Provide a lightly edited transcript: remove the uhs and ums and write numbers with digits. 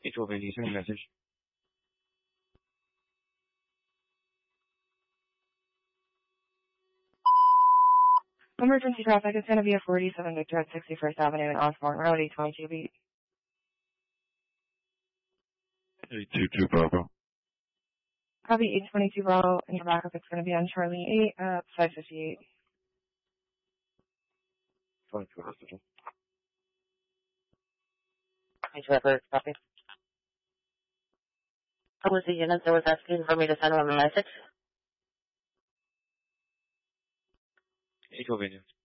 812, send a message. Emergency traffic is going to be a 47 Victor at 61st Avenue and Osborne Road, 822 beat. 822 Bravo. Copy 822 Bravo, and your backup is going to be on Charlie 8 at 558. 22 Hospital. Copy. How was the unit that was asking for me to send him a message? 812.